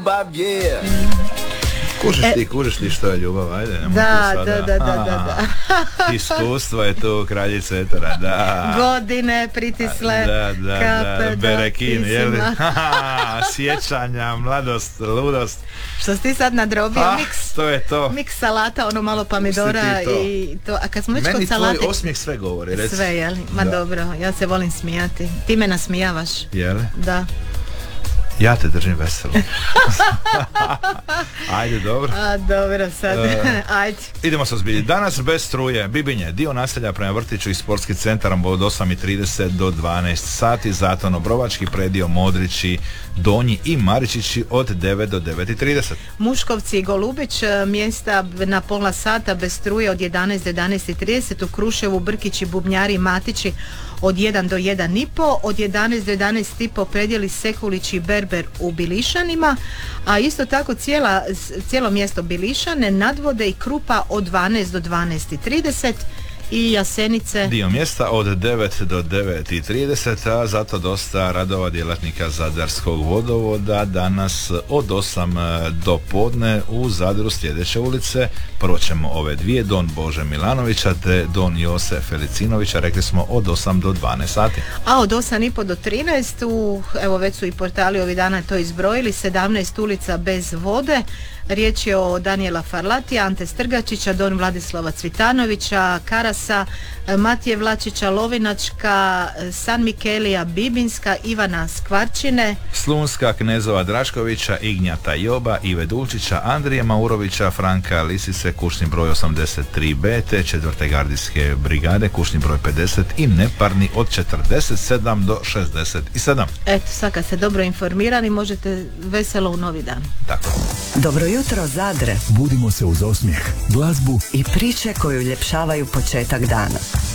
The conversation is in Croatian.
Kužiš ti što je ljubav, ajde. Da. Iskustvo je tu, kraljica etera, da. Godine pritisle, da, berekin, jel? Sjećanja, mladost, ludost. Što si ti sad nadrobio miks? To je to. Miks salata, ono malo pomidora i to. A kad smo već kod salate... Meni tvoj osmijeh sve govori, reci. Sve, jel? Ma dobro, ja se volim smijati. Ti me nasmijavaš. Jel? Da. Ja te držim veselo. Ajde, dobro. Dobro, sad. Ajde. Idemo sa zbilji. Danas bez struje, Bibinje, dio naselja prema vrtiću i sportski centar od 8:30 do 12 sati, Zaton Obrovački, predio Modrići, Donji i Maričići od 9 do 9:30. Muškovci i Golubić, mjesta na pola sata bez struje od 11 do 11:30, u Kruševu, Brkići, Bubnjari i Matići od 1 do 1,5, od 11 do 11,5 predjeli Sekulić i Berber u Bilišanima, a isto tako cijelo mjesto Bilišane, Nadvode i Krupa od 12 do 12:30 i Jasenice dio mjesta od 9 do 9:30, a zato dosta radova djelatnika Zadarskog vodovoda danas od 8 do podne u Zadru sljedeće ulice. Prvo ćemo ove dvije, Don Bože Milanovića te Don Jose Felicinovića, rekli smo od 8 do 12 sati. A od 8,5 do 13, evo već su i portali ovih dana to izbrojili, 17 ulica bez vode. Riječ je o Daniela Farlatija, Ante Strgačića, Don Vladislava Cvitanovića, Karasa, Matije Vlačića, Lovinačka, San Mikelija, Bibinska, Ivana Skvarčine, Slunska, Knezova Draškovića, Ignjata Joba, Ive Dulčića, Andrije Maurovića, Franka Lisice, kućni broj 83B, te 4. gardijske brigade, kućni broj 50 i neparni od 47 do 67. Eto, sad kad ste dobro informirani možete veselo u novi dan. Tako. Dobro jutro Zadre. Budimo se uz osmijeh, glazbu i priče koju uljepšavaju početak dana.